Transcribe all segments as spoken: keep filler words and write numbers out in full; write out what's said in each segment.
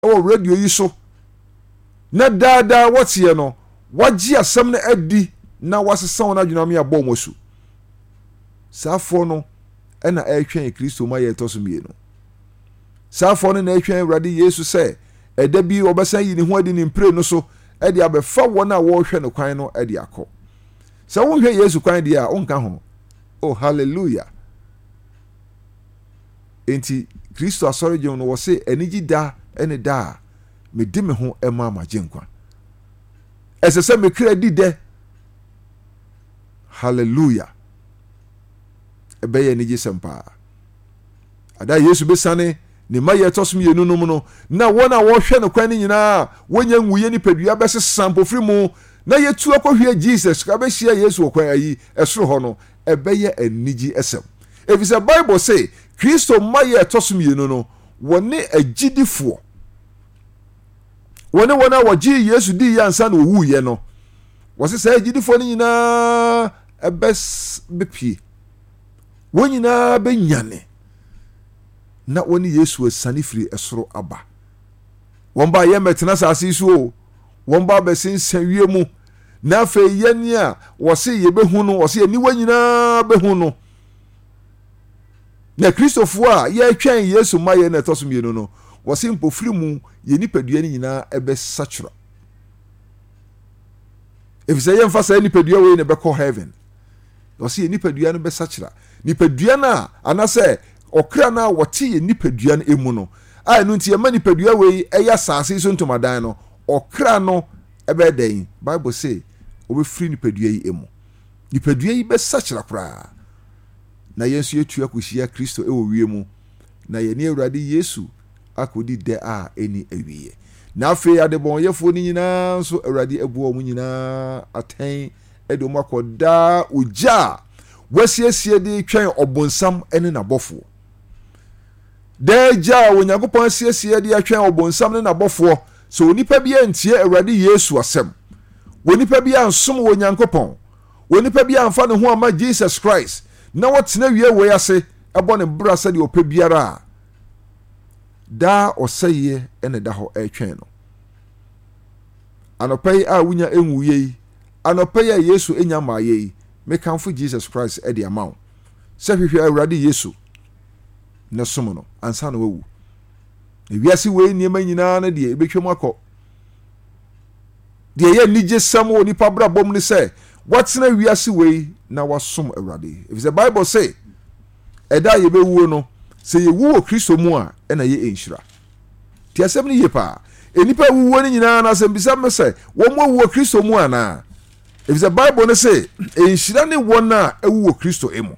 o radio yi so na daadaa wotie no wagye asɛm na adi na wasesa wona adwuma me abɔ mo su saafo no ɛna ɛtwɛn Kristo ma yɛ toso mie no saafo no na ɛtwɛn Awurade Yesu sɛ ɛda bi obɛsan yi ne ho adi ne mpire no so ɛde abɛfa wɔn a wɔhwɛ no kwan no ɛde akɔ sɛ wohwɛ Yesu kwan de a onka ho oh hallelujah enti Kristo asɔre gye no wɔ se anigyi da ɛne da me di me ho ɛma amagye nkwa ɛsɛ sɛ me kra di dɛ hallelujah ɛbɛyɛ anigye sɛmpa ada Yesu besane ne ma yɛ tosom yɛ nunum no na wɔn a wɔhwɛ no kwan ne nyinaa wɔnya nwuye nipadua bɛsesa mpofiri mu na yɛtu akɔhwɛ Jesus ka bɛhyia Yesu wɔ kwan ayi ɛsoro hɔ no ɛbɛyɛ anigye ɛsɛm efisɛ Bible say Kristo ma yɛ tosom yɛ no no wɔne agyidifoɔ wɔne wɔn a wɔgye Yesu di yansa na owu yɛ no wɔse sɛ agyidifoɔ no nyinaa ɛbɛs bepie wɔn nyinaa bɛnyane na wɔne Yesu asane firi ɛsoro aba wɔn ba yɛ mɛtena asase so o wɔn ba bɛsensan wie mu na afei yɛne a wɔse yɛbɛhu no wɔse aniwa nyinaa bɛhu no na Kristofoɔ a yɛtwɛn Yesu ma yɛ na ɛtɔ so mmienu no wɔse mpofiri mu yɛ nipadua no nyinaa ɛbɛsakyera efisɛ yɛmfa saa nipadua wei na bɛkɔ heaven wɔse yɛ nipadua no bɛsakyera nipadua no a anasɛ ɔkra no a wɔte yɛ nipadua no emu no a ɛno nti yɛma nipadua wei ɛyɛ asase so ntomadan no ɔkra no ɛbɛyɛ dɛn Bible say ɔbɛfiri nipadua yi emu nipadua yi bɛsakyera koraa na yɛn nso yɛtua kɔhyia Kristo ɛwɔ wie mu na yɛne Awurade Yesu akɔdi dɛ a ɛni awie na afei adebɔnyɛfoɔ no nyinaa nso Awurade aboa mu nyinaa atɛn ɛde mu akɔdaa ogya a wasiesie de twɛn ɔbonsam ɛne n'abɔfoɔ daa gya a Onyankopɔn asiesie de atwɛn ɔbonsam ne n'abɔfoɔ so onipa bi antie Awurade Yesu asɛm onipa bi ansom wɔ Onyankopɔn onipa bi anfa ne ho ama Jesus Christ na wɔtena wie wɔ ase ɛbɔ ne bra sɛ de ɔpɛ biara a daa ɔsɛyɛ ɛne da hɔ ɛtwɛn no anɔpɛ yi a wonya ɛnwuye yi anɔpɛ yi a Yesu ɛnya maayɛ yi mekamfo Jesus Christ ɛde ama wo sɛ hwehwɛ Awurade Yesu na som no ansa na wawu na wiase wei nneɛma nyinaa no deɛ ɛbɛtwam akɔ deɛ yɛ nigye sɛm wɔ nipa bra bɔm ne sɛ wɔtena wiase wei na wasom Awurade efisɛ Bible say ɛda yɛbɛwuo no sɛ yɛwu wɔ Kristo mu a ɛna yɛ ɛnhyira ti asɛm no yie paa enipa wuwuo no nyinaa na asɛm bisa me sɛ wɔn mu wɔ Kristo mu anaa efisɛ Bible no say ɛnhyira ne wɔn a ɛwu wɔ Kristo emu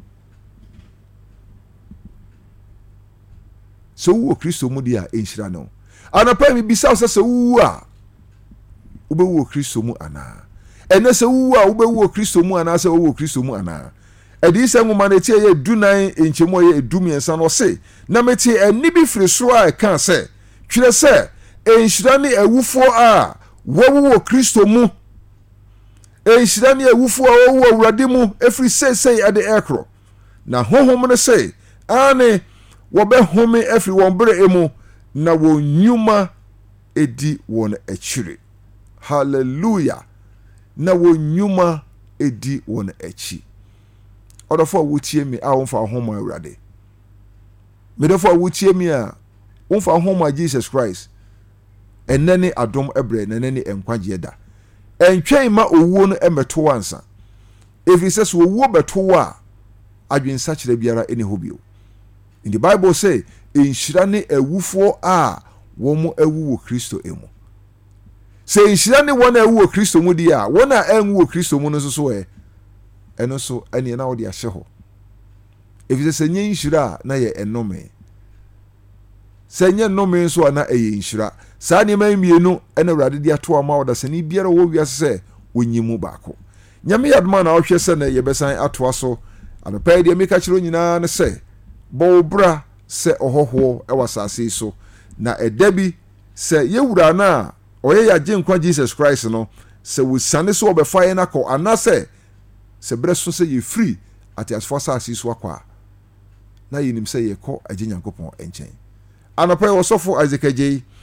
sɛ wuwɔ Kristo mu deɛ a ɛnhyira no anɔpa mi bisa sɛ sɛ wuwu a wobɛwu wɔ Kristo mu anaa ɛnɛ sɛ wuwu a wobɛwu wɔ Kristo mu anaa sɛ wowɔ Kristo mu anaa ɛde sɛ nwoma no tie yɛ dunan nkyɛmu yɛ edu mmiɛnsa no ɔse na mete ɛni bi firi soro a ɛka sɛ twerɛ sɛ ɛnhyira ne awufoɔ a wɔwu wɔ Kristo mu ɛnhyira ne awufoɔ a wɔwu wɔ Awurade mu ɛfiri seesei ɛde ɛkorɔ na honhom no sɛ ane wɔbɛhome ɛfiri wɔn bere emu na wɔn nnwuma ɛdi wɔn akyire hallelujah na wɔn nnwuma ɛdi wɔn akyi ɔdɔfo a wotie mi a wɔmfa ahoma Awurade medɔfo a wotie mi a wɔmfa ahoma Jesus Christ ɛnɛ ne adom ɛbrɛ na ɛnɛ ne nkwagye da ɛntwɛn ma owuo no ɛmɛto wansa ɛfiri sɛ sɛ owuo bɛto a adwensakyerɛ biara ɛne hɔ bio in the Bible say ɛnhyira ne awufoɔ a wɔn awu wɔ Kristo emu sɛ ɛnhyira ne wɔn a awu wɔ Kristo mu deɛ a wɔn a ɛnwu wɔ Kristo mu no nso so ɛ ɛno nso ɛneɛ na wɔde ahyɛ hɔ ɛfiri sɛ nyɛ nhyira a na yɛ ɛnome sɛ nyɛ nnome nso a na ɛyɛ nhyira saa nneɛma mmienu ɛna Awurade de ato ama wɔda sɛ ne biara wɔ wiase sɛ wɔnyi mu baako nyame yɛ adoma na ɔhwɛ sɛ na yɛbɛsan atoa so anɔpa yi deɛ meka kyerɛ nyinaa ne sɛ bɔ bra sɛ ɔhɔhoɔ ɛwɔ asase yi so na ɛda bi sɛ yɛwura no a ɔyɛ yɛagye nkwa Jesus Christ no sɛ wɔsiane so wɔbɛfa yɛn akɔ anaasɛ sɛ berɛ so sɛ yɛfiri ateasefoɔ asase so akɔ a na yɛnim sɛ yɛkɔ agye Nyankopɔn nkyɛn anɔpa yi wɔsɔfo Isaac Agye